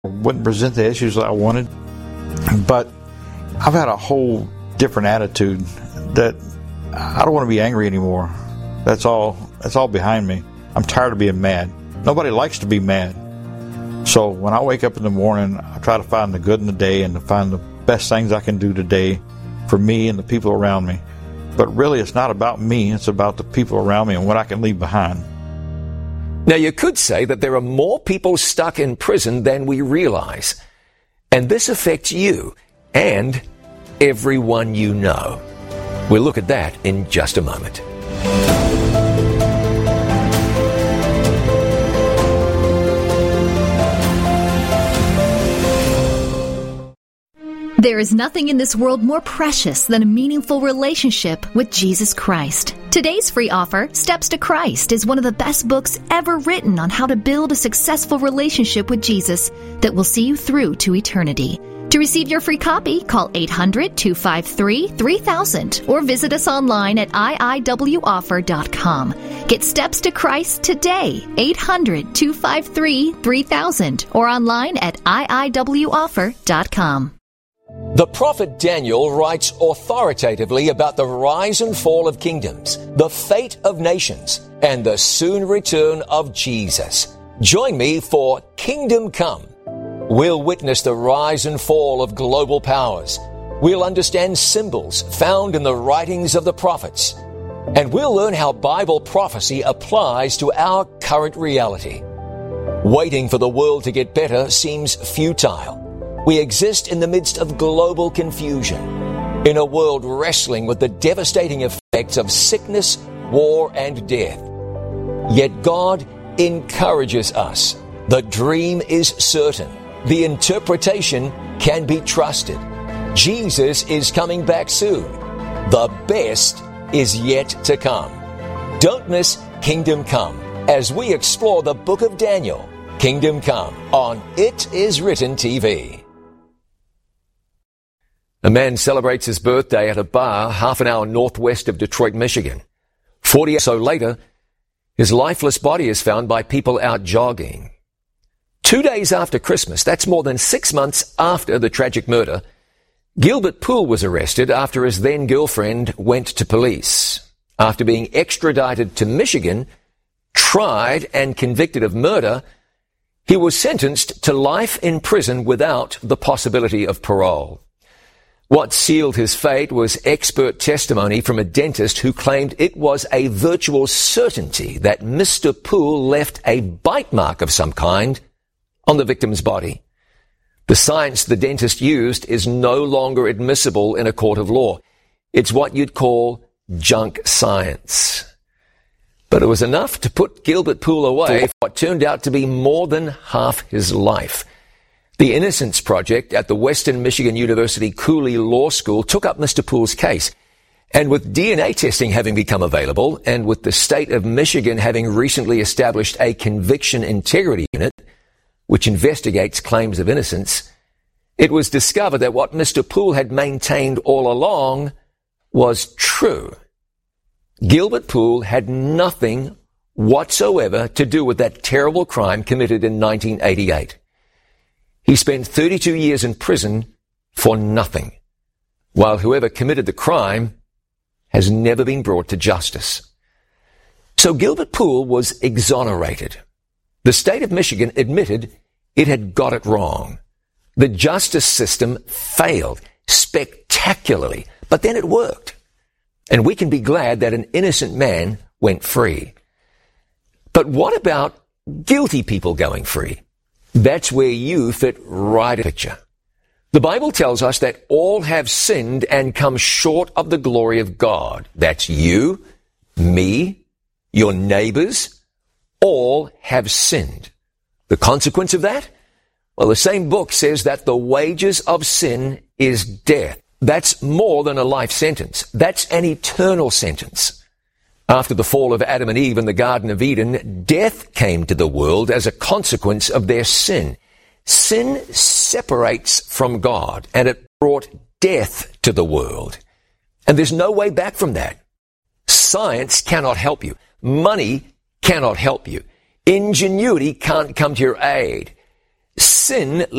Wouldn't present the issues that I wanted, but I've had a whole different attitude that I don't want to be angry anymore. That's all behind me. I'm tired of being mad. Nobody likes to be mad. So when I wake up in the morning, I try to find the good in the day and to find the best things I can do today for me and the people around me. But really, it's not about me. It's about the people around me and what I can leave behind. Now, you could say that there are more people stuck in prison than we realize. And this affects you and everyone you know. We'll look at that in just a moment. There is nothing in this world more precious than a meaningful relationship with Jesus Christ. Today's free offer, Steps to Christ, is one of the best books ever written on how to build a successful relationship with Jesus that will see you through to eternity. To receive your free copy, call 800-253-3000 or visit us online at iiwoffer.com. Get Steps to Christ today, 800-253-3000 or online at iiwoffer.com. The prophet Daniel writes authoritatively about the rise and fall of kingdoms, the fate of nations, and the soon return of Jesus. Join me for Kingdom Come. We'll witness the rise and fall of global powers. We'll understand symbols found in the writings of the prophets. And we'll learn how Bible prophecy applies to our current reality. Waiting for the world to get better seems futile. We exist in the midst of global confusion, in a world wrestling with the devastating effects of sickness, war, and death. Yet God encourages us. The dream is certain. The interpretation can be trusted. Jesus is coming back soon. The best is yet to come. Don't miss Kingdom Come as we explore the book of Daniel. Kingdom Come on It Is Written TV. A man celebrates his birthday at a bar half an hour northwest of Detroit, Michigan. 40 years or so later, his lifeless body is found by people out jogging. 2 days after Christmas, that's more than 6 months after the tragic murder, Gilbert Poole was arrested after his then-girlfriend went to police. After being extradited to Michigan, tried and convicted of murder, he was sentenced to life in prison without the possibility of parole. What sealed his fate was expert testimony from a dentist who claimed it was a virtual certainty that Mr. Poole left a bite mark of some kind on the victim's body. The science the dentist used is no longer admissible in a court of law. It's what you'd call junk science. But it was enough to put Gilbert Poole away for what turned out to be more than half his life. The Innocence Project at the Western Michigan University Cooley Law School took up Mr. Poole's case. And with DNA testing having become available, and with the state of Michigan having recently established a conviction integrity unit, which investigates claims of innocence, it was discovered that what Mr. Poole had maintained all along was true. Gilbert Poole had nothing whatsoever to do with that terrible crime committed in 1988. He spent 32 years in prison for nothing, while whoever committed the crime has never been brought to justice. So Gilbert Poole was exonerated. The state of Michigan admitted it had got it wrong. The justice system failed spectacularly, but then it worked. And we can be glad that an innocent man went free. But what about guilty people going free? That's where you fit right in the picture. The Bible tells us that all have sinned and come short of the glory of God. That's you, me, your neighbors. All have sinned. The consequence of that? Well, the same book says that the wages of sin is death. That's more than a life sentence. That's an eternal sentence. After the fall of Adam and Eve in the Garden of Eden, death came to the world as a consequence of their sin. Sin separates from God, and it brought death to the world. And there's no way back from that. Science cannot help you. Money cannot help you. Ingenuity can't come to your aid. Sin